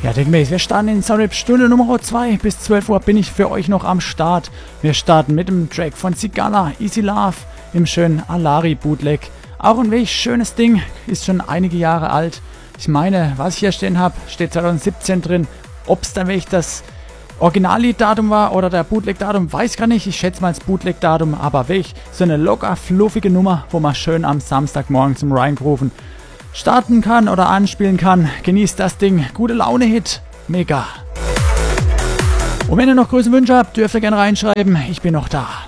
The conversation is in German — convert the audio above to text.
Ja, denkmäßig, wir starten in Soundtrip Stunde Nummer 2. Bis 12 Uhr bin ich für euch noch am Start. Wir starten mit dem Track von Sigala, Easy Love, im schönen Alari Bootleg. Auch ein wirklich schönes Ding, ist schon einige Jahre alt. Ich meine, was ich hier stehen habe, steht 2017 drin. Ob es dann wirklich das Originallied-Datum war oder der Bootleg-Datum, weiß ich gar nicht. Ich schätze mal das Bootleg-Datum, aber wirklich so eine locker fluffige Nummer, wo man schön am Samstagmorgen zum Reingrooven starten kann oder anspielen kann. Genießt das Ding. Gute Laune-Hit. Mega. Und wenn ihr noch größere Wünsche habt, dürft ihr gerne reinschreiben. Ich bin noch da.